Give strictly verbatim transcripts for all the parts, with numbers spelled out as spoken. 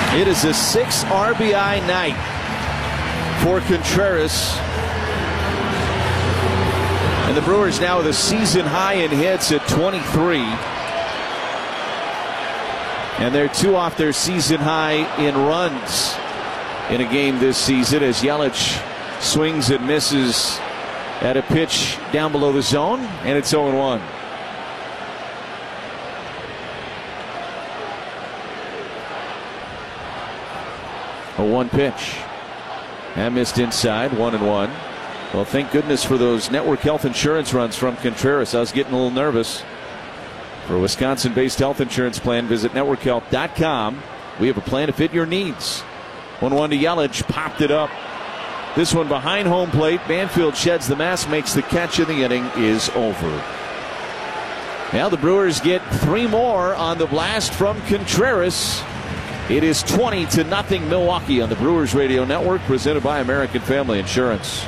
It is a six R B I night for Contreras. And the Brewers now with a season high in hits at twenty-three. And they're two off their season high in runs in a game this season as Yelich swings and misses at a pitch down below the zone, and it's oh and one. A one pitch. That missed inside, one and one. Well, thank goodness for those network health insurance runs from Contreras. I was getting a little nervous. For a Wisconsin-based health insurance plan, visit network health dot com. We have a plan to fit your needs. one one to Yelich, popped it up. This one behind home plate. Banfield sheds the mask, makes the catch, and the inning is over. Now the Brewers get three more on the blast from Contreras. It is twenty to nothing Milwaukee on the Brewers Radio Network, presented by American Family Insurance.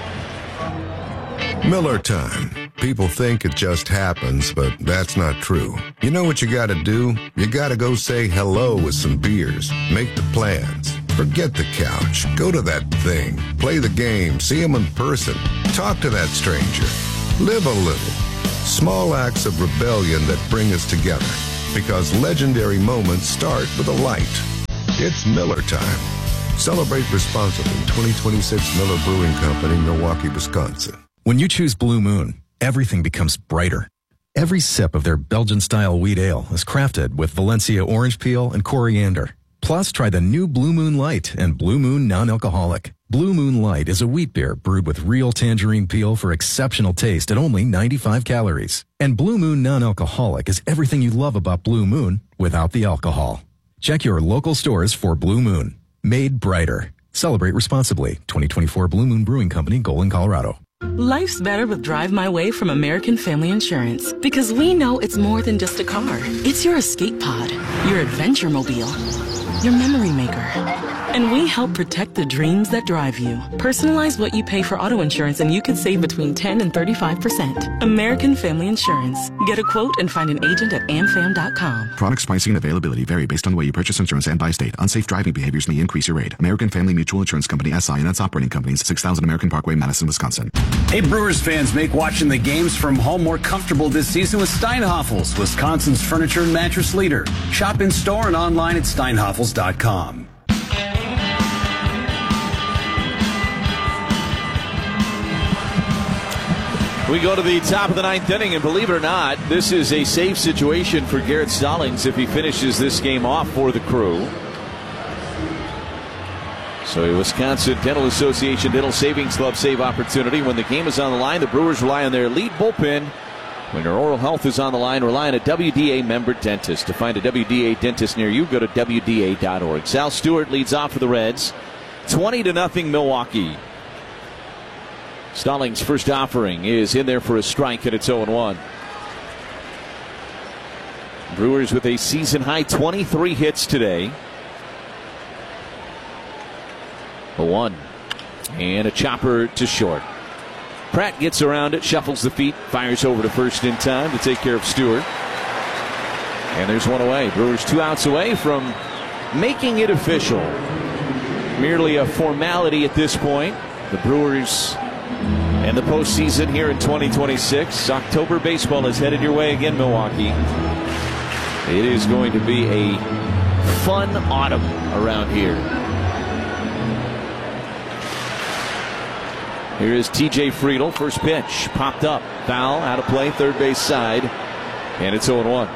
Miller time. People think it just happens, but that's not true. You know what you gotta do? You gotta go say hello with some beers. Make the plans. Forget the couch. Go to that thing. Play the game. See them in person. Talk to that stranger. Live a little. Small acts of rebellion that bring us together. Because legendary moments start with a light. It's Miller time. Celebrate responsibly. twenty twenty-six Miller Brewing Company, Milwaukee, Wisconsin. When you choose Blue Moon, everything becomes brighter. Every sip of their Belgian-style wheat ale is crafted with Valencia orange peel and coriander. Plus, try the new Blue Moon Light and Blue Moon Non-Alcoholic. Blue Moon Light is a wheat beer brewed with real tangerine peel for exceptional taste at only ninety-five calories. And Blue Moon Non-Alcoholic is everything you love about Blue Moon without the alcohol. Check your local stores for Blue Moon. Made brighter. Celebrate responsibly. twenty twenty-four Blue Moon Brewing Company, Golden, Colorado. Life's better with Drive My Way from American Family Insurance, because we know it's more than just a car. It's your escape pod, your adventure mobile, your memory maker. And we help protect the dreams that drive you. Personalize what you pay for auto insurance and you could save between ten and thirty-five percent. American Family Insurance. Get a quote and find an agent at am fam dot com. Products, pricing, and availability vary based on the way you purchase insurance and by state. Unsafe driving behaviors may increase your rate. American Family Mutual Insurance Company, S I and its operating companies, six thousand American Parkway, Madison, Wisconsin. Hey, Brewers fans, make watching the games from home more comfortable this season with Steinhafels, Wisconsin's furniture and mattress leader. Shop in store and online at steinhafels dot com. We go to the top of the ninth inning, and believe it or not, this is a safe situation for Garrett Stallings if he finishes this game off for the Crew. So a Wisconsin Dental Association Dental Savings Club save opportunity. When the game is on the line, the Brewers rely on their elite bullpen. When your oral health is on the line, rely on a W D A member dentist. To find a W D A dentist near you, go to W D A dot org. Sal Stewart leads off for the Reds. twenty to nothing Milwaukee. Stallings' first offering is in there for a strike, and it's oh and one. Brewers with a season-high twenty-three hits today. A one. And a chopper to short. Pratt gets around it, shuffles the feet, fires over to first in time to take care of Stewart. And there's one away. Brewers two outs away from making it official. Merely a formality at this point. The Brewers and the postseason here in twenty twenty-six. October baseball is headed your way again, Milwaukee. It is going to be a fun autumn around here. Here is T J Friedl. First pitch popped up. Foul, out of play, third base side. And it's oh and one.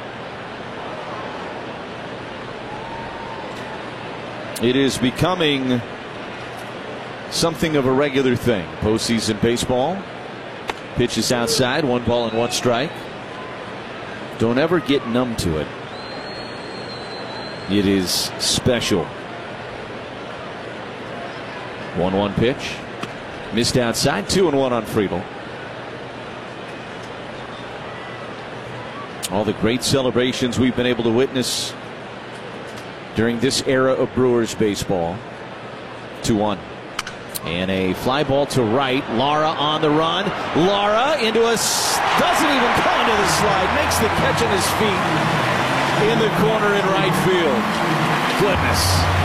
It is becoming something of a regular thing. Postseason baseball. Pitch is outside. One ball and one strike. Don't ever get numb to it. It is special. one one pitch. Missed outside. two and one on Friedl. All the great celebrations we've been able to witness during this era of Brewers baseball. two one. And a fly ball to right. Lara on the run. Lara into a... doesn't even go into the slide. Makes the catch on his feet in the corner in right field. goodness.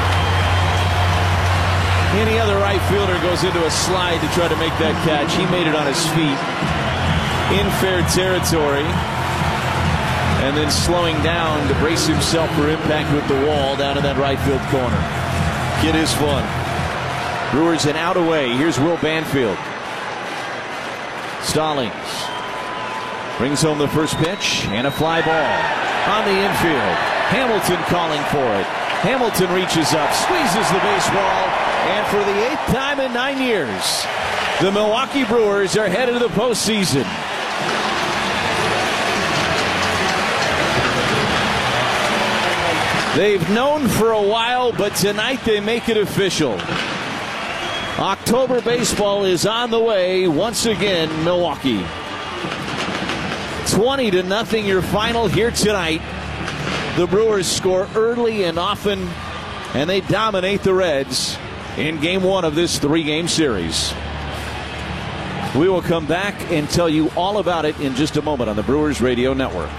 Any other right fielder goes into a slide to try to make that catch. He made it on his feet in fair territory. And then slowing down to brace himself for impact with the wall down in that right field corner. Kid is fun. Brewers an out away. Here's Will Banfield. Stallings brings home the first pitch and a fly ball on the infield. Hamilton calling for it. Hamilton reaches up, squeezes the baseball, and for the eighth time in nine years, the Milwaukee Brewers are headed to the postseason. They've known for a while, but tonight they make it official. October baseball is on the way once again, Milwaukee. twenty to nothing your final here tonight. The Brewers score early and often, and they dominate the Reds in game one of this three-game series. We will come back and tell you all about it in just a moment on the Brewers Radio Network.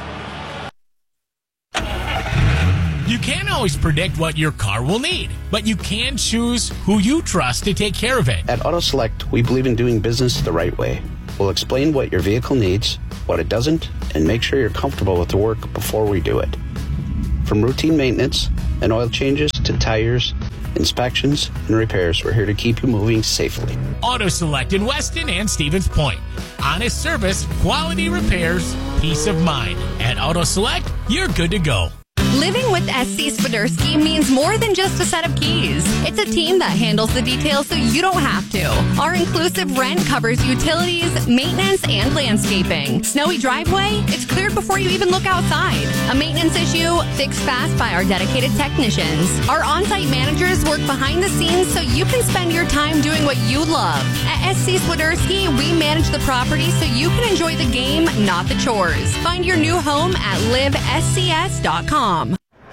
You can't always predict what your car will need, but you can choose who you trust to take care of it. At AutoSelect, we believe in doing business the right way. We'll explain what your vehicle needs, what it doesn't, and make sure you're comfortable with the work before we do it. From routine maintenance and oil changes to tires, inspections, and repairs, we're here to keep you moving safely. AutoSelect in Weston and Stevens Point. Honest service, quality repairs, peace of mind. At AutoSelect, you're good to go. Living with S C Swiderski means more than just a set of keys. It's a team that handles the details so you don't have to. Our inclusive rent covers utilities, maintenance, and landscaping. Snowy driveway? It's cleared before you even look outside. A maintenance issue? Fixed fast by our dedicated technicians. Our on-site managers work behind the scenes so you can spend your time doing what you love. At S C Swiderski, we manage the property so you can enjoy the game, not the chores. Find your new home at live S C S dot com.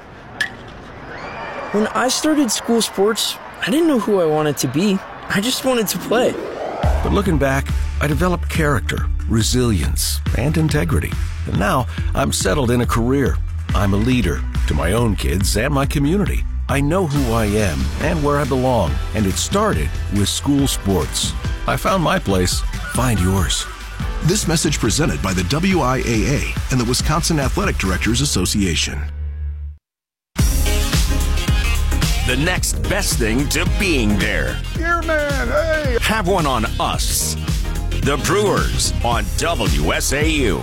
When I started school sports, I didn't know who I wanted to be. I just wanted to play. But looking back, I developed character, resilience, and integrity. And now I'm settled in a career. I'm a leader to my own kids and my community. I know who I am and where I belong, and it started with school sports. I found my place. Find yours. This message presented by the W I A A and the Wisconsin Athletic Directors Association. The next best thing to being there. Here, man, hey! Have one on us. The Brewers on W S A U.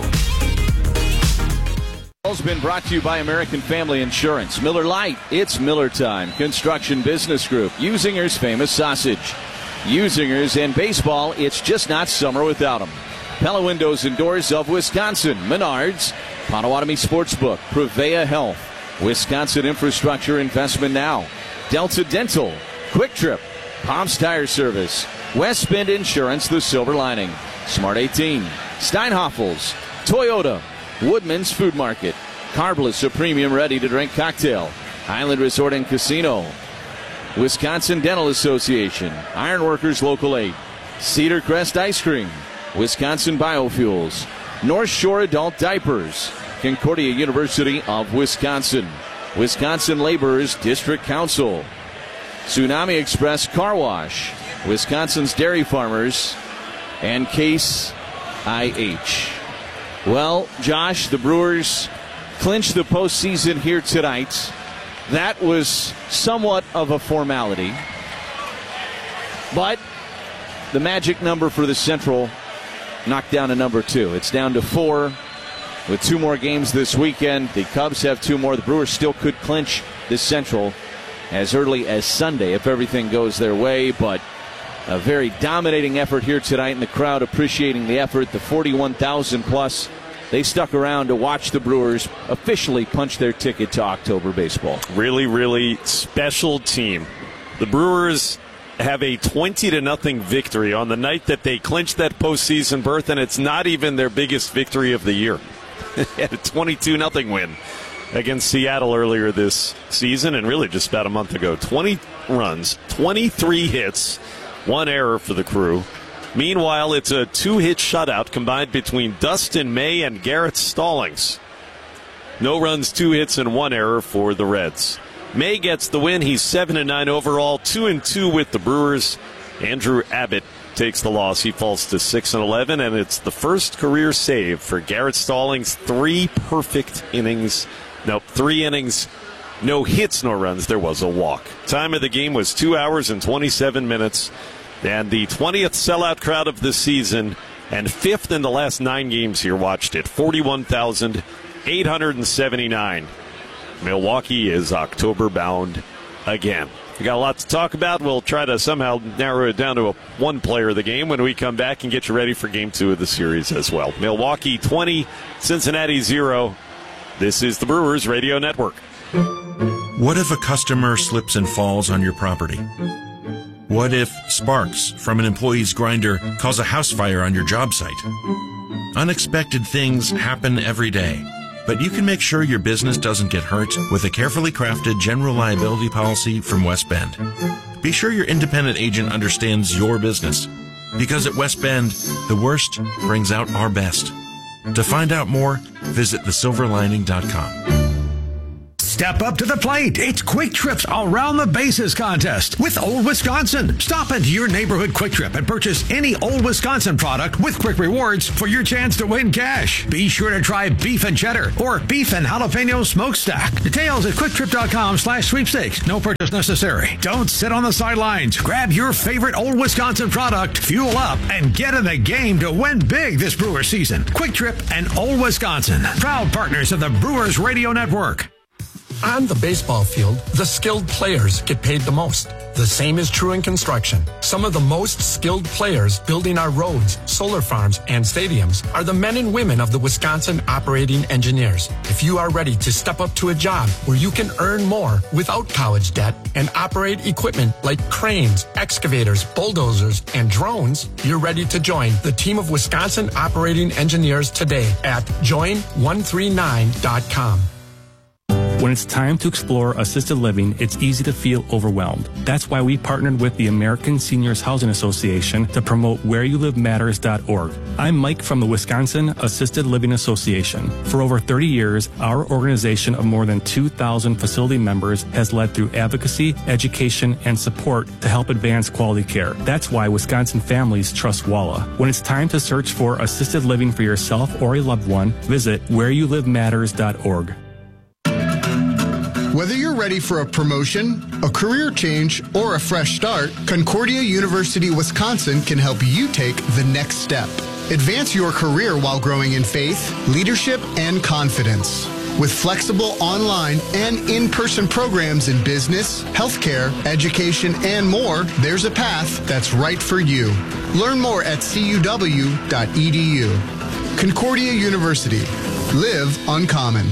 Has been brought to you by American Family Insurance. Miller Lite, it's Miller time. Construction Business Group, Usinger's Famous Sausage. Usinger's and baseball, it's just not summer without them. Pella Windows and Doors of Wisconsin, Menards, Potawatomi Sportsbook, Prevea Health, Wisconsin Infrastructure Investment Now, Delta Dental, Quick Trip, Palms Tire Service, West Bend Insurance, The Silver Lining, Smart eighteen, Steinhoffels, Toyota, Woodman's Food Market, Carbless, a premium ready-to-drink cocktail, Highland Resort and Casino, Wisconsin Dental Association, Ironworkers Local eight, Cedar Crest Ice Cream, Wisconsin Biofuels, North Shore Adult Diapers, Concordia University of Wisconsin, Wisconsin Laborers District Council, Tsunami Express Car Wash, Wisconsin's Dairy Farmers, and Case I H. Well, Josh, the Brewers clinched the postseason here tonight. That was somewhat of a formality, but the magic number for the Central knocked down to number two. It's down to four. With two more games this weekend, the Cubs have two more. The Brewers still could clinch the Central as early as Sunday if everything goes their way, but a very dominating effort here tonight, and the crowd appreciating the effort. The forty-one thousand plus, they stuck around to watch the Brewers officially punch their ticket to October baseball. Really, really special team. The Brewers have a twenty to nothing victory on the night that they clinched that postseason berth, and it's not even their biggest victory of the year. They had a twenty-two nothing win against Seattle earlier this season, and really just about a month ago. twenty runs, twenty-three hits, one error for the Crew. Meanwhile, it's a two-hit shutout combined between Dustin May and Garrett Stallings. No runs, two hits, and one error for the Reds. May gets the win. He's seven and nine overall, two and two with the Brewers. Andrew Abbott takes the loss. He falls to six and eleven, and it's the first career save for Garrett Stallings. Three perfect innings. Nope, three innings. No hits, no runs. There was a walk. Time of the game was two hours and twenty-seven minutes. And the twentieth sellout crowd of the season and fifth in the last nine games here watched it. forty-one thousand eight hundred seventy-nine. Milwaukee is October bound again. We got a lot to talk about. We'll try to somehow narrow it down to a one player of the game when we come back and get you ready for game two of the series as well. Milwaukee twenty, Cincinnati zero. This is the Brewers Radio Network. What if a customer slips and falls on your property? What if sparks from an employee's grinder cause a house fire on your job site? Unexpected things happen every day, but you can make sure your business doesn't get hurt with a carefully crafted general liability policy from West Bend. Be sure your independent agent understands your business, because at West Bend, the worst brings out our best. To find out more, visit the silver lining dot com. Step up to the plate. It's Quick Trip's Around the Bases contest with Old Wisconsin. Stop into your neighborhood Quick Trip and purchase any Old Wisconsin product with Quick Rewards for your chance to win cash. Be sure to try beef and cheddar or beef and jalapeno smokestack. Details at quicktrip.com slash sweepstakes. No purchase necessary. Don't sit on the sidelines. Grab your favorite Old Wisconsin product, fuel up, and get in the game to win big this Brewer season. Quick Trip and Old Wisconsin, proud partners of the Brewers Radio Network. On the baseball field, the skilled players get paid the most. The same is true in construction. Some of the most skilled players building our roads, solar farms, and stadiums are the men and women of the Wisconsin Operating Engineers. If you are ready to step up to a job where you can earn more without college debt and operate equipment like cranes, excavators, bulldozers, and drones, you're ready to join the team of Wisconsin Operating Engineers today at join one three nine dot com. When it's time to explore assisted living, it's easy to feel overwhelmed. That's why we partnered with the American Seniors Housing Association to promote where you live matters dot org. I'm Mike from the Wisconsin Assisted Living Association. For over thirty years, our organization of more than two thousand facility members has led through advocacy, education, and support to help advance quality care. That's why Wisconsin families trust W A L A. When it's time to search for assisted living for yourself or a loved one, visit where you live matters dot org. Whether you're ready for a promotion, a career change, or a fresh start, Concordia University Wisconsin can help you take the next step. Advance your career while growing in faith, leadership, and confidence. With flexible online and in-person programs in business, healthcare, education, and more, there's a path that's right for you. Learn more at c u w dot e d u. Concordia University. Live uncommon.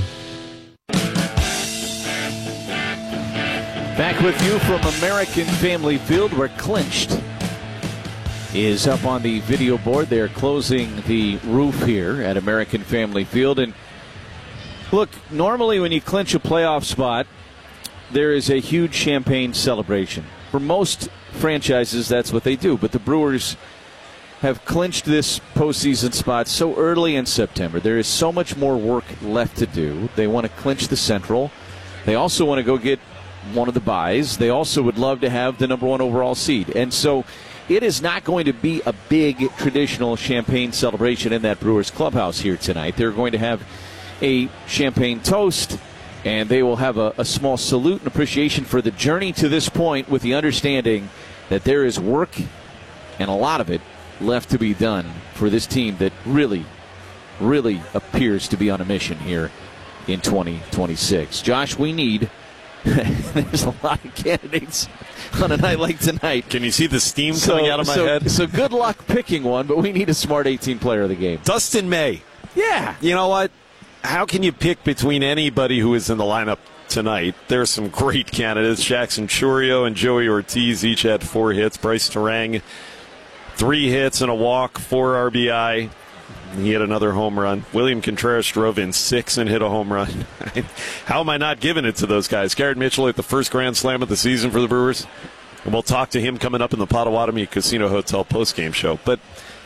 Back with you from American Family Field, where Clinched is up on the video board. They're closing the roof here at American Family Field. And look, normally when you clinch a playoff spot, there is a huge champagne celebration. For most franchises, that's what they do. But the Brewers have clinched this postseason spot so early in September. There is so much more work left to do. They want to clinch the Central. They also want to go get one of the buys. They also would love to have the number one overall seed. And so it is not going to be a big traditional champagne celebration in that Brewers clubhouse here tonight. They're going to have a champagne toast, and they will have a, a small salute and appreciation for the journey to this point, with the understanding that there is work, and a lot of it, left to be done for this team that really, really appears to be on a mission here in twenty twenty-six. Josh, we need there's a lot of candidates on a night like tonight. Can you see the steam so, coming out of my so, head? So good luck picking one, but we need a smart eighteen player of the game. Dustin May. Yeah. You know what? How can you pick between anybody who is in the lineup tonight? There's some great candidates. Jackson Chourio and Joey Ortiz each had four hits. Bryce Terang, three hits and a walk, four R B I. He hit another home run. William Contreras drove in six and hit a home run. How am I not giving it to those guys? Garrett Mitchell hit the first grand slam of the season for the Brewers. And we'll talk to him coming up in the Potawatomi Casino Hotel postgame show. But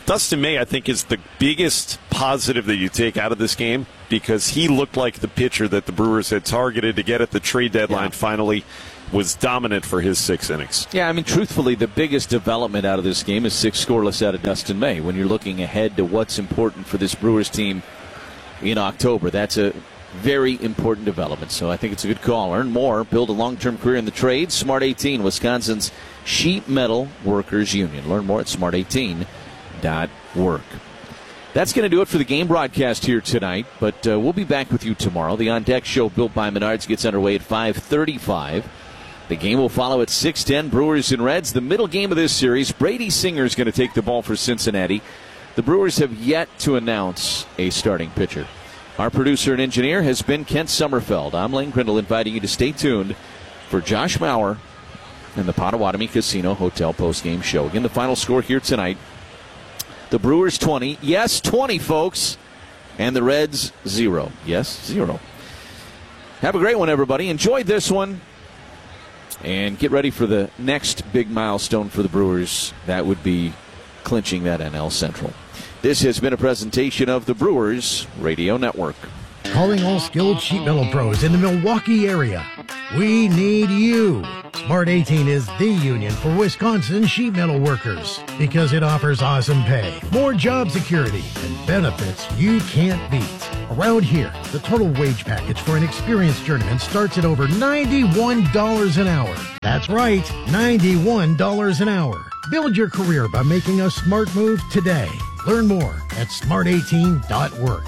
Dustin May, I think, is the biggest positive that you take out of this game because he looked like the pitcher that the Brewers had targeted to get at the trade deadline. Yeah. Finally was dominant for his six innings. Yeah, I mean, truthfully, the biggest development out of this game is six scoreless out of Dustin May. When you're looking ahead to what's important for this Brewers team in October, that's a very important development. So I think it's a good call. Earn more, build a long-term career in the trade. Smart eighteen, Wisconsin's sheet metal workers union. Learn more at smart eighteen dot work. That's going to do it for the game broadcast here tonight, but uh, we'll be back with you tomorrow. The On Deck Show, built by Menards, gets underway at five thirty-five. The game will follow at six ten, Brewers and Reds. The middle game of this series, Brady Singer is going to take the ball for Cincinnati. The Brewers have yet to announce a starting pitcher. Our producer and engineer has been Kent Sommerfeld. I'm Lane Grindle, inviting you to stay tuned for Josh Mauer and the Potawatomi Casino Hotel postgame show. Again, the final score here tonight, the Brewers twenty, yes, twenty, folks, and the Reds zero. Yes, zero. Have a great one, everybody. Enjoy this one. And get ready for the next big milestone for the Brewers. That would be clinching that N L Central. This has been a presentation of the Brewers Radio Network. Calling all skilled sheet metal pros in the Milwaukee area. We need you. Smart eighteen is the union for Wisconsin sheet metal workers because it offers awesome pay, more job security, and benefits you can't beat. Around here, the total wage package for an experienced journeyman starts at over ninety-one dollars an hour. That's right, ninety-one dollars an hour. Build your career by making a smart move today. Learn more at smart eighteen dot work.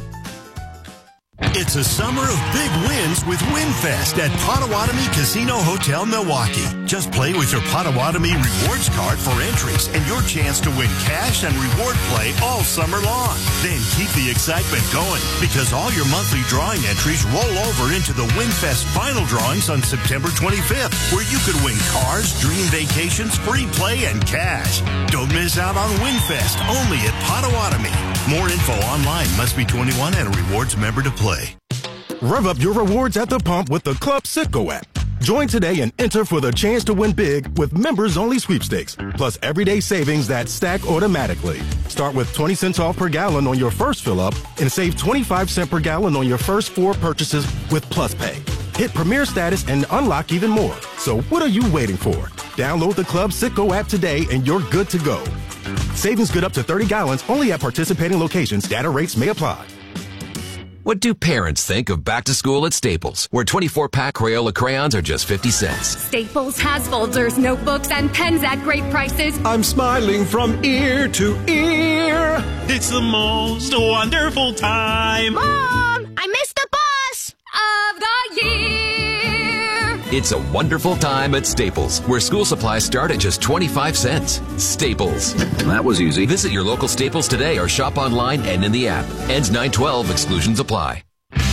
It's a summer of big wins with WinFest at Potawatomi Casino Hotel Milwaukee. Just play with your Potawatomi Rewards card for entries and your chance to win cash and reward play all summer long. Then keep the excitement going because all your monthly drawing entries roll over into the WinFest final drawings on September twenty-fifth, where you could win cars, dream vacations, free play, and cash. Don't miss out on WinFest, only at Potawatomi. More info online. Must be twenty-one and a rewards member to play. Rev up your rewards at the pump with the Club Citgo app. Join today and enter for the chance to win big with members-only sweepstakes, plus everyday savings that stack automatically. Start with twenty cents off per gallon on your first fill-up and save twenty-five cents per gallon on your first four purchases with Plus Pay. Hit Premier status and unlock even more. So what are you waiting for? Download the Club Citgo app today and you're good to go. Savings good up to thirty gallons only at participating locations. Data rates may apply. What do parents think of back to school at Staples, where twenty-four pack Crayola crayons are just fifty cents? Staples has folders, notebooks, and pens at great prices. I'm smiling from ear to ear. It's the most wonderful time. Mom, I missed the bus of the year. It's a wonderful time at Staples, where school supplies start at just twenty-five cents. Staples. That was easy. Visit your local Staples today or shop online and in the app. Ends nine twelve. Exclusions apply.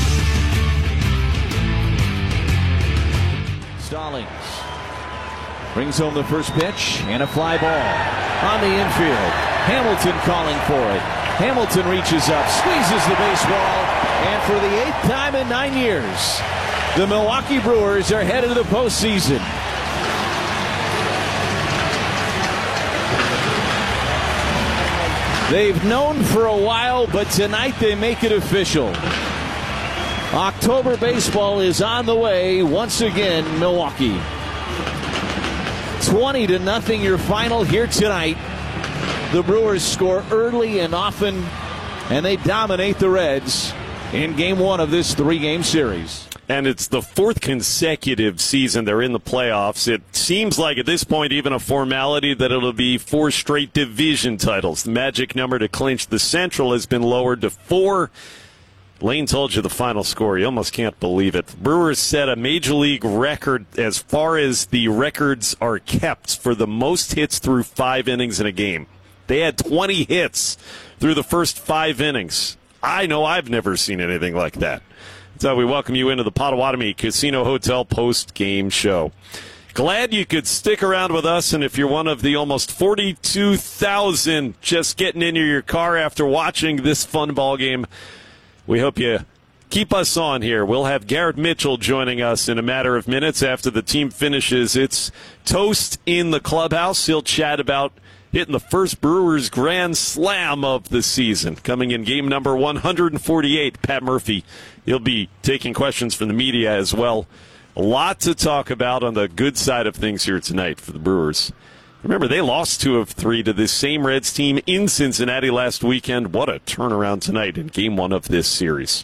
Stallings brings home the first pitch and a fly ball on the infield. Hamilton calling for it. Hamilton reaches up, squeezes the baseball, and for the eighth time in nine years, the Milwaukee Brewers are headed to the postseason. They've known for a while, but tonight they make it official. October baseball is on the way once again, Milwaukee. twenty to nothing your final here tonight. The Brewers score early and often, and they dominate the Reds in game one of this three-game series. And it's the fourth consecutive season they're in the playoffs. It seems like at this point even a formality that it'll be four straight division titles. The magic number to clinch the Central has been lowered to four. Lane told you the final score. You almost can't believe it. The Brewers set a major league record as far as the records are kept for the most hits through five innings in a game. They had twenty hits through the first five innings. I know I've never seen anything like that. So we welcome you into the Potawatomi Casino Hotel post-game show. Glad you could stick around with us, and if you're one of the almost forty-two thousand just getting into your car after watching this fun ball game, we hope you keep us on here. We'll have Garrett Mitchell joining us in a matter of minutes after the team finishes its toast in the clubhouse. He'll chat about hitting the first Brewers grand slam of the season. Coming in game number one forty-eight, Pat Murphy. He'll be taking questions from the media as well. A lot to talk about on the good side of things here tonight for the Brewers. Remember, they lost two of three to this same Reds team in Cincinnati last weekend. What a turnaround tonight in game one of this series.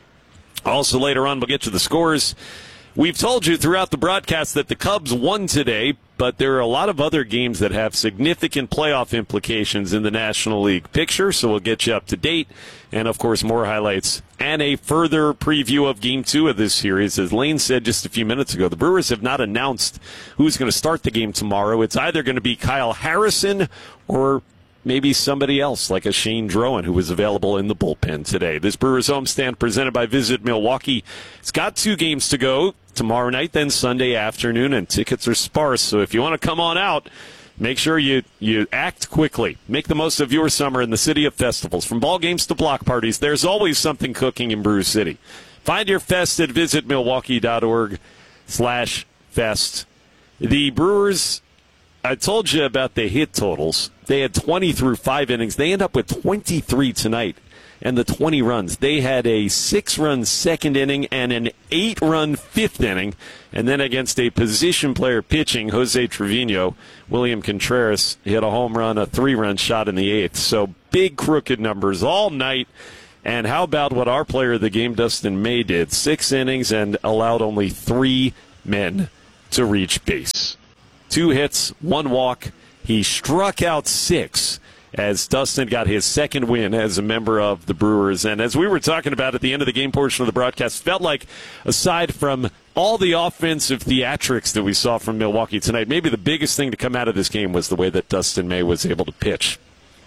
Also later on, we'll get to the scores. We've told you throughout the broadcast that the Cubs won today, but there are a lot of other games that have significant playoff implications in the National League picture, so we'll get you up to date. And, of course, more highlights and a further preview of Game two of this series. As Lane said just a few minutes ago, the Brewers have not announced who's going to start the game tomorrow. It's either going to be Kyle Harrison or maybe somebody else like a Shane Drowan who was available in the bullpen today. This Brewers homestand presented by Visit Milwaukee. It's got two games to go. Tomorrow night, then Sunday afternoon, and tickets are sparse. So if you want to come on out, make sure you, you act quickly. Make the most of your summer in the city of festivals. From ball games to block parties, there's always something cooking in Brew City. Find your fest at visitmilwaukee.org slash fest. The Brewers, I told you about the hit totals. They had twenty through five innings. They end up with twenty-three tonight. And the twenty runs. They had a six-run second inning and an eight-run fifth inning. And then against a position player pitching, Jose Trevino, William Contreras hit a home run, a three-run shot in the eighth. So big crooked numbers all night. And how about what our player of the game, Dustin May, did? Six innings and allowed only three men to reach base. Two hits, one walk. He struck out six as Dustin got his second win as a member of the Brewers. And as we were talking about at the end of the game portion of the broadcast, felt like aside from all the offensive theatrics that we saw from Milwaukee tonight, maybe the biggest thing to come out of this game was the way that Dustin May was able to pitch.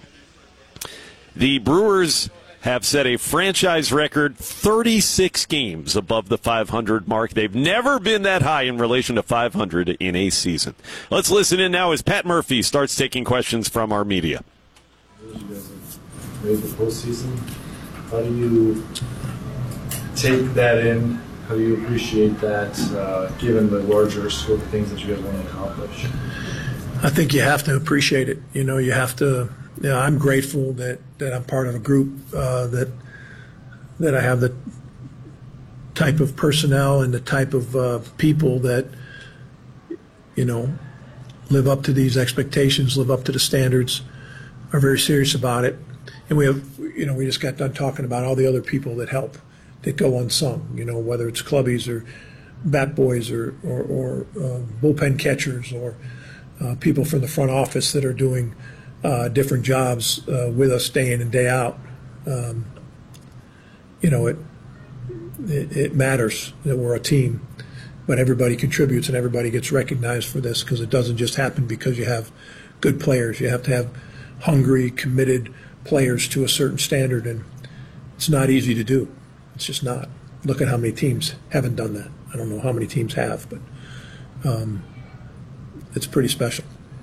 The Brewers have set a franchise record thirty-six games above the five hundred mark. They've never been that high in relation to five hundred in a season. Let's listen in now as Pat Murphy starts taking questions from our media. You guys have made the postseason. How do you take that in? How do you appreciate that, uh, given the larger scope of things that you guys want to accomplish? I think you have to appreciate it. You know, you have to. You know, I'm grateful that, that I'm part of a group uh, that that I have the type of personnel and the type of uh, people that, you know, live up to these expectations, live up to the standards, are very serious about it. And we have, you know, we just got done talking about all the other people that help, that go unsung, you know, whether it's clubbies or bat boys or, or, or uh, bullpen catchers or uh, people from the front office that are doing uh, different jobs uh, with us day in and day out. Um, you know, it, it it matters that we're a team, but everybody contributes and everybody gets recognized for this because it doesn't just happen because you have good players. You have to have hungry, committed players to a certain standard, and it's not easy to do. It's just not. Look at how many teams haven't done that. I don't know how many teams have, but um, it's pretty special.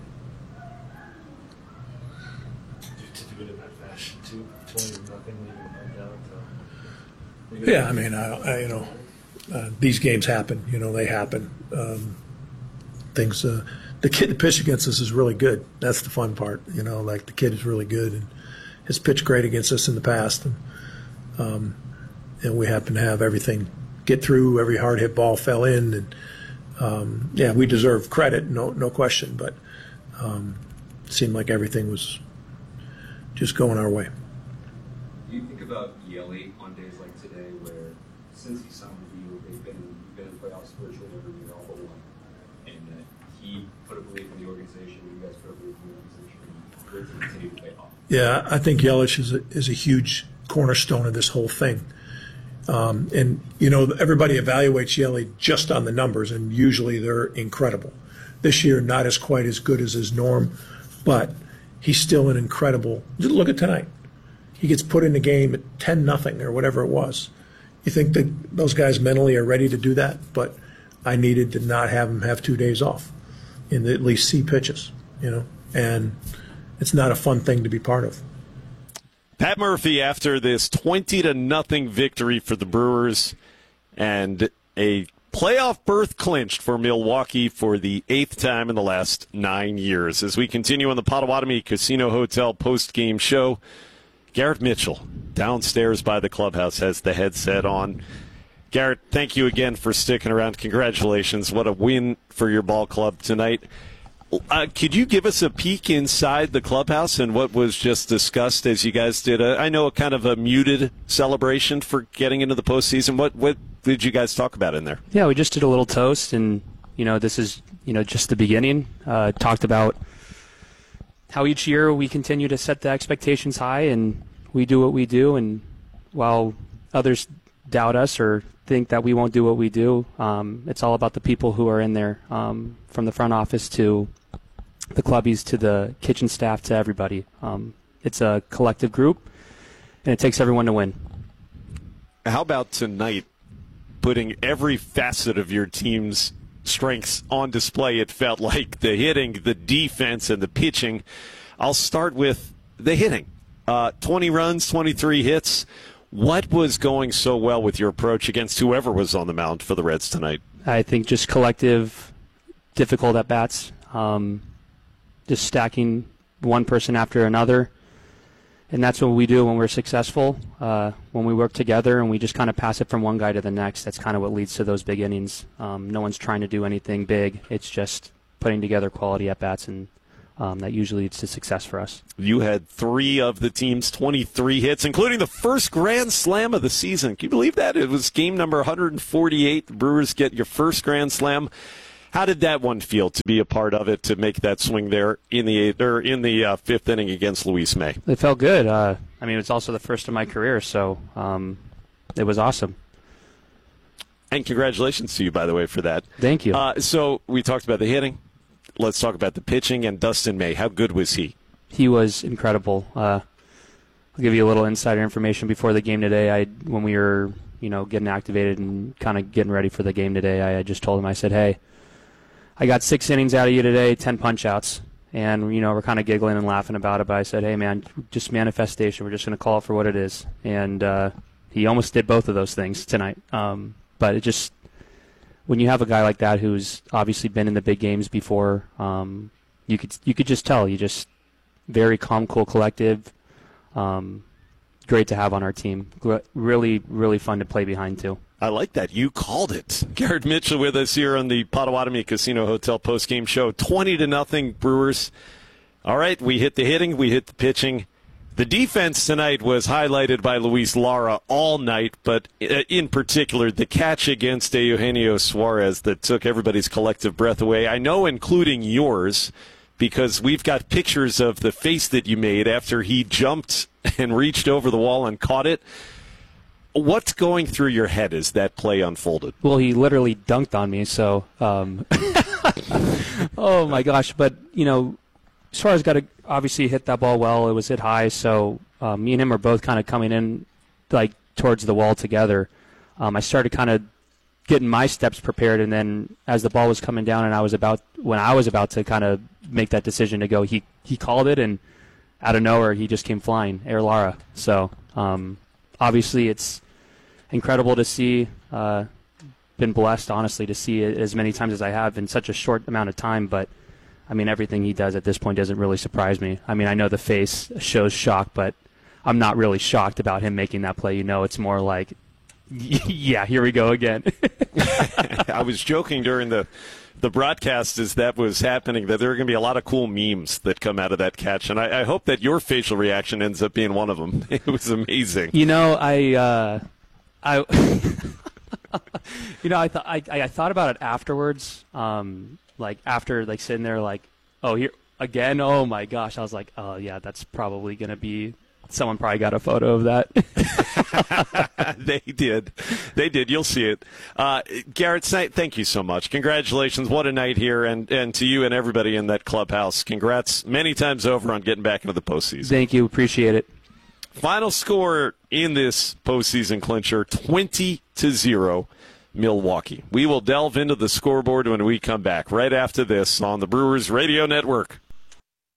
Yeah, I mean, I, I, you know, uh, these games happen. You know, they happen. Um, things. Uh, the kid that pitched against us is really good. That's the fun part. You know, like the kid is really good and has pitched great against us in the past, and um, and we happen to have everything get through. Every hard hit ball fell in, and um, yeah, we deserve credit, no no question. But um, it seemed like everything was just going our way. Do you think about Yelly on days like today, where since he signed with you, they've been been in playoffs virtually every year, all but one, and uh, he put a belief in the organization, you guys put a belief in the organization, and for it to continue to pay off? Yeah, I think Yelich is a, is a huge cornerstone of this whole thing. Um, and, you know, everybody evaluates Yelich just on the numbers, and usually they're incredible. This year, not as quite as good as his norm, but he's still an incredible – look at tonight. He gets put in the game at ten nothing or whatever it was. You think that those guys mentally are ready to do that? But I needed to not have him have two days off and at least see pitches, you know, and it's not a fun thing to be part of. Pat Murphy after this twenty to nothing victory for the Brewers and a playoff berth clinched for Milwaukee for the eighth time in the last nine years. As we continue on the Potawatomi Casino Hotel post-game show, Garrett Mitchell downstairs by the clubhouse has the headset on. Garrett, thank you again for sticking around. Congratulations. What a win for your ball club tonight. Uh, could you give us a peek inside the clubhouse and what was just discussed as you guys did, a, I know, a kind of a muted celebration for getting into the postseason? What what did you guys talk about in there? Yeah, we just did a little toast, and, you know, this is, you know, just the beginning. Uh, talked about how each year we continue to set the expectations high, and we do what we do, and while others doubt us or think that we won't do what we do, um, it's all about the people who are in there, um, from the front office to the clubbies to the kitchen staff to everybody. Um, it's a collective group, and it takes everyone to win. How about tonight, putting every facet of your team's strengths on display? It felt like the hitting, the defense, and the pitching. I'll start with the hitting. Uh, twenty runs, twenty-three hits. What was going so well with your approach against whoever was on the mound for the Reds tonight? I think just collective, difficult at-bats, um, just stacking one person after another. And that's what we do when we're successful, uh, when we work together and we just kind of pass it from one guy to the next. That's kind of what leads to those big innings. Um, no one's trying to do anything big. It's just putting together quality at-bats, and um, that usually leads to success for us. You had three of the team's twenty-three hits, including the first grand slam of the season. Can you believe that? It was game number one hundred forty-eight. The Brewers get your first grand slam. How did that one feel to be a part of it, to make that swing there in the eighth, or in the uh, fifth inning against Luis May? It felt good. Uh, I mean, it's also the first of my career, so um, it was awesome. And congratulations to you, by the way, for that. Thank you. Uh, so we talked about the hitting. Let's talk about the pitching and Dustin May. How good was he? He was incredible. Uh, I'll give you a little insider information before the game today. I, when we were, you know, getting activated and kind of getting ready for the game today, I, I just told him, I said, hey, I got six innings out of you today, ten punch-outs. And, you know, we're kind of giggling and laughing about it, but I said, hey, man, just manifestation. We're just going to call it for what it is. And uh, he almost did both of those things tonight. Um, but it just, when you have a guy like that who's obviously been in the big games before, um, you could you could just tell. You just very calm, cool, collective. Um, great to have on our team. Really, really fun to play behind, too. I like that. You called it. Garrett Mitchell with us here on the Potawatomi Casino Hotel postgame show. twenty to nothing Brewers. All right, we hit the hitting, we hit the pitching. The defense tonight was highlighted by Luis Lara all night, but in particular the catch against Eugenio Suarez that took everybody's collective breath away. I know, including yours, because we've got pictures of the face that you made after he jumped and reached over the wall and caught it. What's going through your head as that play unfolded? Well, he literally dunked on me, so um, oh my gosh. But, you know, Suarez got to obviously hit that ball well. It was hit high, so uh, me and him are both kind of coming in like towards the wall together. Um, I started kind of getting my steps prepared, and then as the ball was coming down and I was about when I was about to kind of make that decision to go, he he called it, and out of nowhere he just came flying, Air Lara. So um, obviously it's incredible to see. Uh, been blessed, honestly, to see it as many times as I have in such a short amount of time. But, I mean, everything he does at this point doesn't really surprise me. I mean, I know the face shows shock, but I'm not really shocked about him making that play. You know, it's more like, yeah, here we go again. I was joking during the the broadcast as that was happening that there are going to be a lot of cool memes that come out of that catch, and I, I hope that your facial reaction ends up being one of them. It was amazing. You know, I... Uh, I, you know, I thought I, I thought about it afterwards, um, like after like sitting there, like, oh, here again, oh my gosh, I was like, oh yeah, that's probably gonna be someone probably got a photo of that. They did, they did. You'll see it. Uh, Garrett, thank you so much. Congratulations, what a night here, and and to you and everybody in that clubhouse. Congrats many times over on getting back into the postseason. Thank you, appreciate it. Final score in this postseason clincher, twenty to zero, Milwaukee. We will delve into the scoreboard when we come back right after this on the Brewers Radio Network.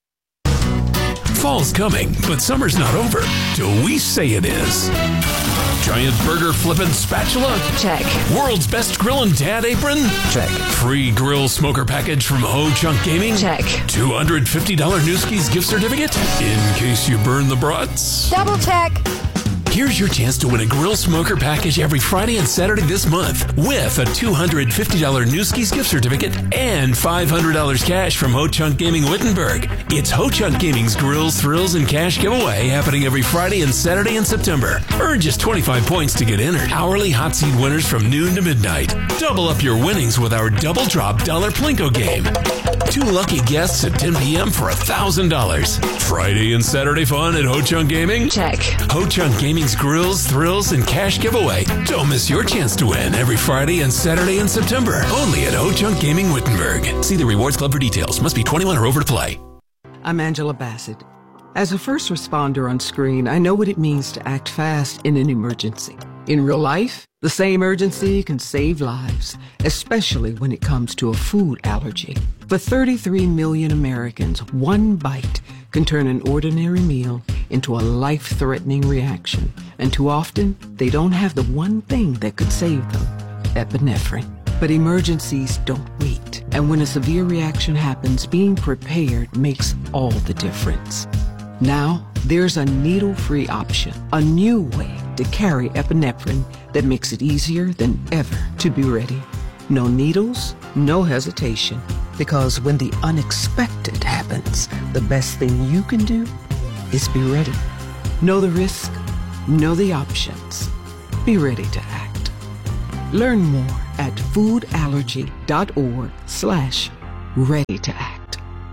Fall's coming, but summer's not over till we say it is. Giant burger flippin' spatula? Check. World's best grillin' dad apron? Check. Free grill smoker package from Ho Chunk Gaming? Check. two hundred fifty dollars Newski's gift certificate? In case you burn the brats? Double check. Here's your chance to win a grill smoker package every Friday and Saturday this month with a two hundred fifty dollars Newski's gift certificate and five hundred dollars cash from Ho Chunk Gaming Wittenberg. It's Ho Chunk Gaming's Grills, Thrills, and Cash giveaway happening every Friday and Saturday in September. Earn just twenty-five points to get entered. Hourly hot seat winners from noon to midnight. Double up your winnings with our Double Drop Dollar Plinko game. Two lucky guests at ten p.m. for one thousand dollars. Friday and Saturday fun at Ho Chunk Gaming? Check. Ho Chunk Gaming's Grills, Thrills, and Cash giveaway. Don't miss your chance to win every Friday and Saturday in September. Only at Ho Chunk Gaming Wittenberg. See the Rewards Club for details. Must be twenty-one or over to play. I'm Angela Bassett. As a first responder on screen, I know what it means to act fast in an emergency. In real life, the same urgency can save lives, especially when it comes to a food allergy. For thirty-three million Americans, one bite can turn an ordinary meal into a life-threatening reaction. And too often, they don't have the one thing that could save them, epinephrine. But emergencies don't wait. And when a severe reaction happens, being prepared makes all the difference. Now, there's a needle-free option, a new way to carry epinephrine that makes it easier than ever to be ready. No needles, no hesitation, because when the unexpected happens, the best thing you can do is be ready. Know the risk, know the options. Be ready to act. Learn more at foodallergy.org slash ready to act.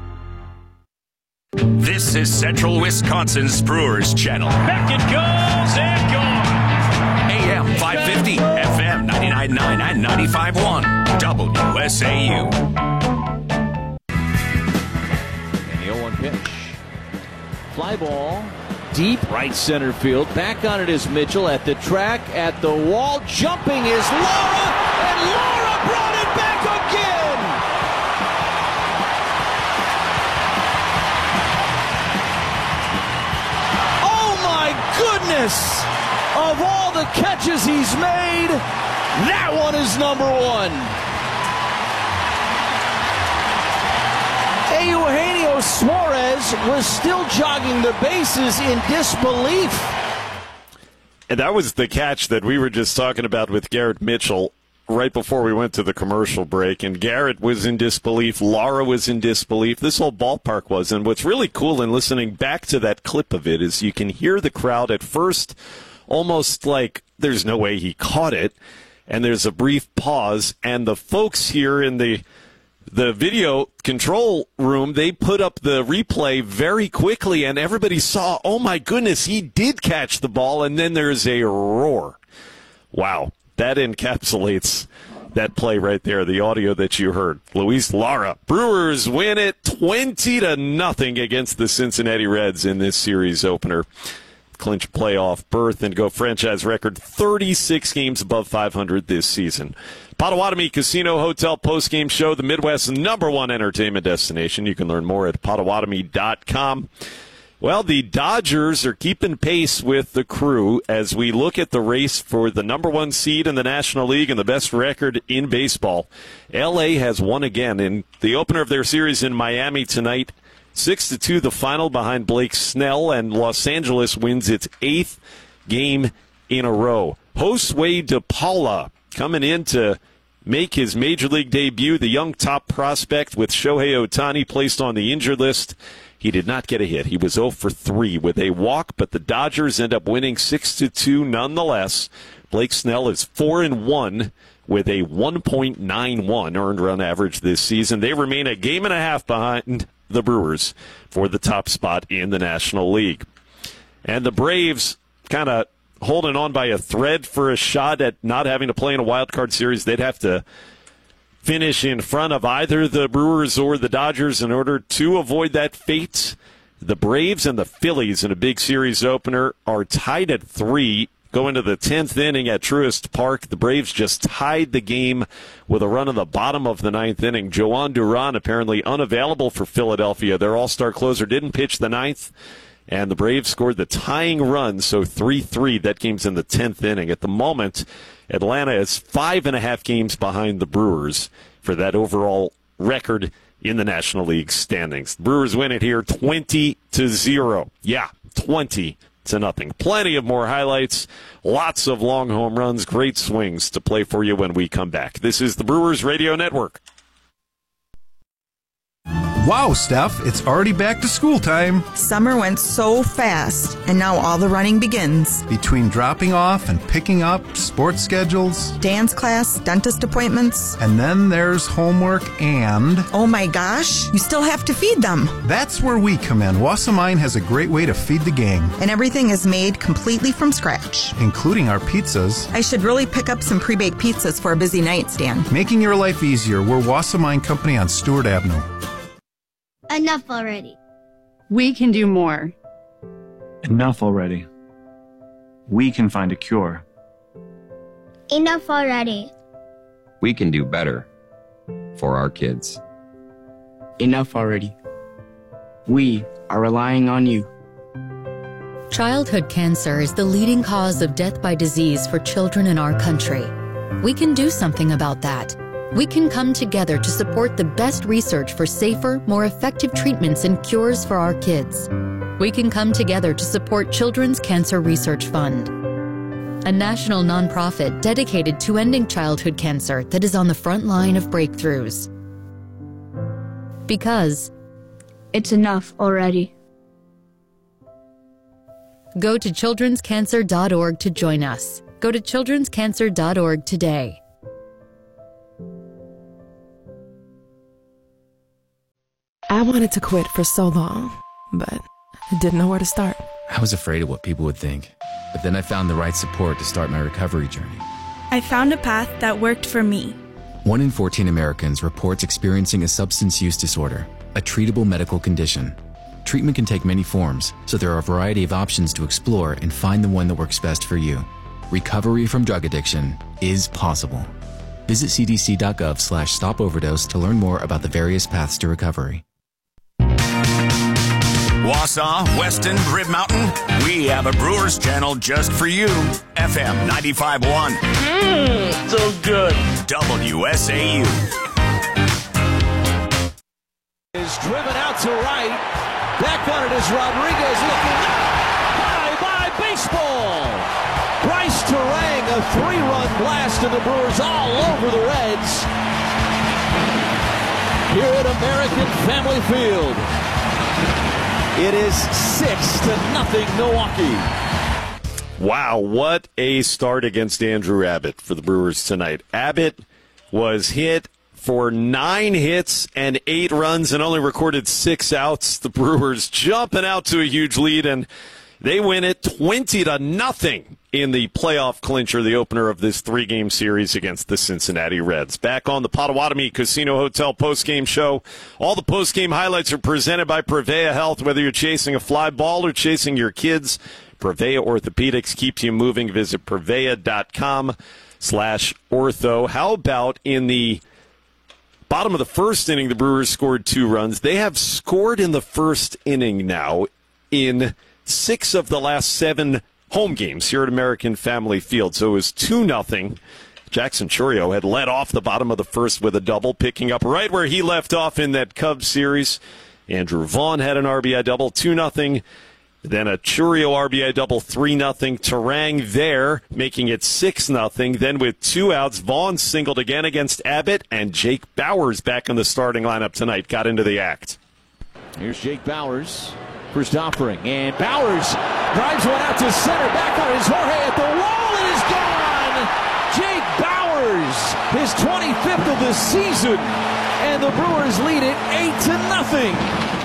This is Central Wisconsin's Brewers Channel. Back it goes and gone. A M five fifty, F M ninety-nine point nine and ninety-five point one. W S A U. And the oh one pitch. Fly ball. Deep right center field. Back on it is Mitchell at the track, at the wall. Jumping is Laura, and Laura brought it back again. Oh my goodness! Of all the catches he's made, that one is number one. Eugenio Suarez was still jogging the bases in disbelief. And that was the catch that we were just talking about with Garrett Mitchell right before we went to the commercial break. And Garrett was in disbelief. Laura was in disbelief. This whole ballpark was. And what's really cool in listening back to that clip of it is you can hear the crowd at first almost like there's no way he caught it. And there's a brief pause. And the folks here in the The video control room, they put up the replay very quickly, and everybody saw, oh, my goodness, he did catch the ball, and then there's a roar. Wow, that encapsulates that play right there, the audio that you heard. Luis Lara. Brewers win it twenty to nothing against the Cincinnati Reds in this series opener. Clinch playoff berth and go franchise record thirty-six games above five hundred this season. Potawatomi Casino Hotel postgame show, the Midwest's number one entertainment destination. You can learn more at potawatomi dot com. Well, the Dodgers are keeping pace with the Crew as we look at the race for the number one seed in the National League and the best record in baseball. L A has won again in the opener of their series in Miami tonight. Six to two, the final behind Blake Snell, and Los Angeles wins its eighth game in a row. Josue De Paula coming in to make his major league debut. The young top prospect with Shohei Ohtani placed on the injured list. He did not get a hit. He was oh for three with a walk, but the Dodgers end up winning six to two nonetheless. Blake Snell is four and one with a one point nine one earned run average this season. They remain a game and a half behind the Brewers for the top spot in the National League. And the Braves kind of holding on by a thread for a shot at not having to play in a wild card series. They'd have to finish in front of either the Brewers or the Dodgers in order to avoid that fate. The Braves and the Phillies in a big series opener are tied at three. Go into the tenth inning at Truist Park. The Braves just tied the game with a run in the bottom of the ninth inning. Joan Duran apparently unavailable for Philadelphia. Their all-star closer didn't pitch the ninth. And the Braves scored the tying run, so three three. That game's in the tenth inning. At the moment, Atlanta is five and a half games behind the Brewers for that overall record in the National League standings. The Brewers win it here twenty to zero. Yeah, twenty to nothing. Plenty of more highlights, lots of long home runs, great swings to play for you when we come back. This is the Brewers Radio Network. Wow, Steph, it's already back to school time. Summer went so fast, and now all the running begins. Between dropping off and picking up, sports schedules, dance class, dentist appointments. And then there's homework and... Oh my gosh, you still have to feed them. That's where we come in. Wassermine has a great way to feed the gang. And everything is made completely from scratch. Including our pizzas. I should really pick up some pre-baked pizzas for a busy night, Stan. Making your life easier, we're Wassermine Company on Stewart Avenue. Enough already. We can do more. Enough already. We can find a cure. Enough already. We can do better for our kids. Enough already. We are relying on you. Childhood cancer is the leading cause of death by disease for children in our country. We can do something about that. We can come together to support the best research for safer, more effective treatments and cures for our kids. We can come together to support Children's Cancer Research Fund, a national nonprofit dedicated to ending childhood cancer that is on the front line of breakthroughs. Because it's enough already. Go to children's cancer dot org to join us. Go to children's cancer dot org today. I wanted to quit for so long, but I didn't know where to start. I was afraid of what people would think, but then I found the right support to start my recovery journey. I found a path that worked for me. One in fourteen Americans reports experiencing a substance use disorder, a treatable medical condition. Treatment can take many forms, so there are a variety of options to explore and find the one that works best for you. Recovery from drug addiction is possible. Visit c d c dot gov slash stop overdose to learn more about the various paths to recovery. Wausau, Weston, Rib Mountain, we have a Brewers channel just for you. F M ninety-five point one. Mmm, so good. W S A U. Is driven out to right. Back on it is Rodriguez looking high by baseball. Bryce Terang, a three-run blast, and the Brewers all over the Reds here at American Family Field. It is six to nothing Milwaukee. Wow, what a start against Andrew Abbott for the Brewers tonight. Abbott was hit for nine hits and eight runs and only recorded six outs. The Brewers jumping out to a huge lead, and they win it twenty to nothing in the playoff clincher, the opener of this three-game series against the Cincinnati Reds. Back on the Potawatomi Casino Hotel postgame show. All the postgame highlights are presented by Prevea Health. Whether you're chasing a fly ball or chasing your kids, Prevea Orthopedics keeps you moving. Visit Prevea dot com slash ortho. How about in the bottom of the first inning, the Brewers scored two runs. They have scored in the first inning now in six of the last seven home games here at American Family Field. So it was two nothing. Jackson Chourio had led off the bottom of the first with a double, picking up right where he left off in that Cubs series. Andrew Vaughn had an R B I double, two nothing. Then a Chourio R B I double, three nothing. Terang there, making it six nothing. Then with two outs, Vaughn singled again against Abbott, and Jake Bauers back in the starting lineup tonight got into the act. Here's Jake Bauers. First offering, and Bauers drives one out to center. Back on his Jorge at the wall, and is gone. Jake Bauers, his twenty-fifth of the season, and the Brewers lead it eight to nothing.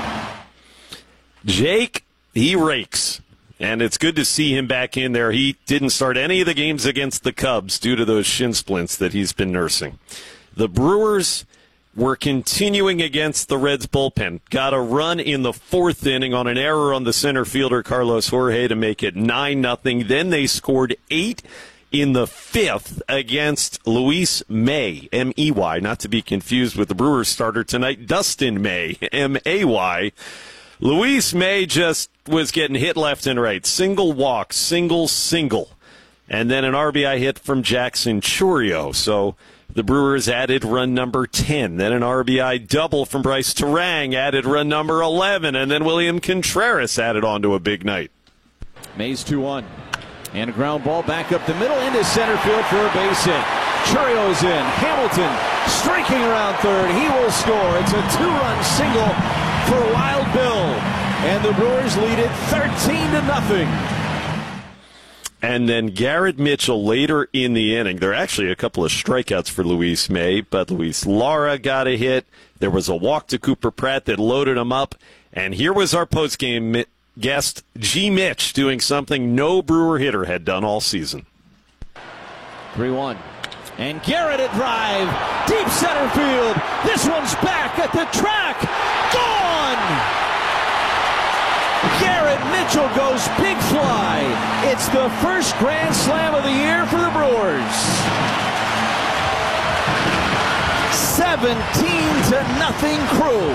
Jake, he rakes, and it's good to see him back in there. He didn't start any of the games against the Cubs due to those shin splints that he's been nursing. The Brewers were continuing against the Reds bullpen. Got a run in the fourth inning on an error on the center fielder Carlos Jorge to make it nine nothing. Then they scored eight in the fifth against Luis May, M E Y, not to be confused with the Brewers starter tonight, Dustin May, M A Y. Luis May just was getting hit left and right. Single walk, single, single. And then an R B I hit from Jackson Chourio. So the Brewers added run number ten. Then an R B I double from Bryce Terang added run number eleven. And then William Contreras added on to a big night. Mays two one. And a ground ball back up the middle into center field for a base hit. Churio's in. Hamilton streaking around third. He will score. It's a two-run single for Wild Bill. And the Brewers lead it thirteen to nothing. And then Garrett Mitchell later in the inning. There are actually a couple of strikeouts for Luis May, but Luis Lara got a hit. There was a walk to Cooper Pratt that loaded him up. And here was our postgame guest, G. Mitch, doing something no Brewer hitter had done all season. three one. And Garrett at drive. Deep center field. This one's back at the track. Gone! Garrett Mitchell goes big fly. It's the first grand slam of the year for the Brewers. seventeen to nothing Crew.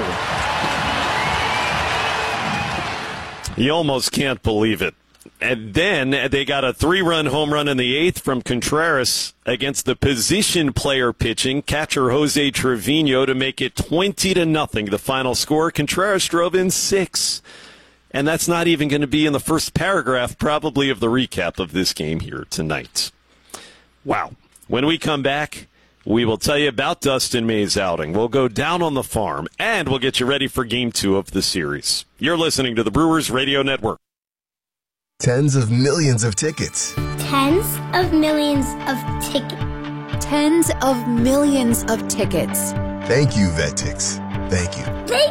You almost can't believe it. And then they got a three-run home run in the eighth from Contreras against the position player pitching, catcher Jose Trevino, to make it twenty to nothing. The final score. Contreras drove in six. And that's not even going to be in the first paragraph, probably, of the recap of this game here tonight. Wow. When we come back, we will tell you about Dustin May's outing. We'll go down on the farm, and we'll get you ready for game two of the series. You're listening to the Brewers Radio Network. Tens of millions of tickets. Tens of millions of tickets. Tens of millions of tickets. Thank you, Vetix. Thank you. Thank